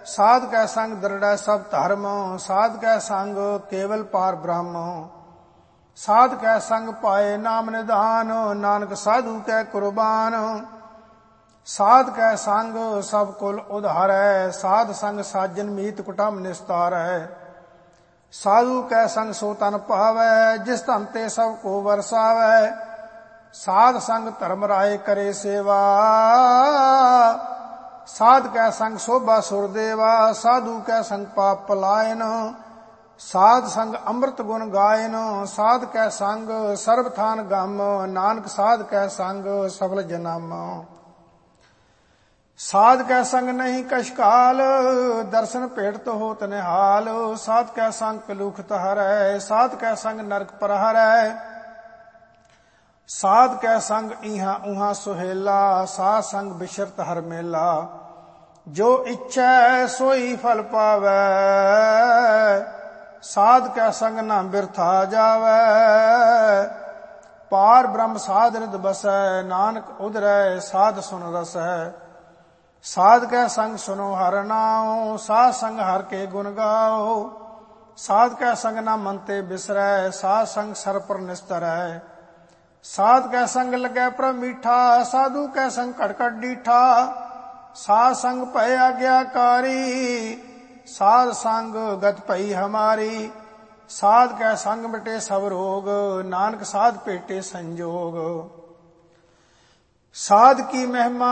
साध कै संग दृढ़ सब धर्म, साध कै संग केवल पार ब्रह्म, साध कै संग पाए नाम निधान, नानक साधु कै कुर्बान, साध कै संग सब कुल उधारै, साध संग साजन मीत कुटुंब निस्तारै, साधु कै संग सो तन पावै, जिस धन ते सब को वरसावै, साध संग धर्म राय करे सेवा, साध कै संग शोभा सुरदेवा, साधु कै संग पाप पलायन, साध संग अमृत गुण गायन, साध कै संग सर्वथान गम, नानक साध कै संग सफल जन्म, साध कै संग नहीं कशकाल, दर्शन भेट तो होत निहाल, साध कै संग कलूखत हरै, साध कै संग नरक प्रहरै, साध कै संग इहां उहां सुहेला, साध संग बिशरत हर मेला, जो इच्छै सोई फल पावै, साध कै संग ना बिरथा जावै, पार ब्रह्म साध रिद बसै, नानक उधरै साध सुन रसै, साध कै संग सुनो हर नाओ, साध संग हर के गुण गाओ, साध कै संग ना मन ते बिसरै, साध संग सर पर निस्तरै, साध कै संग लगै प्रभ मीठा, साधु कै संग कड़कड़ डीठा, साध संग भय आज्ञाकारी, साध संग गत भई हमारी, साध कै संग मिटे सब रोग, नानक साध भेटे संजोग, साध की महिमा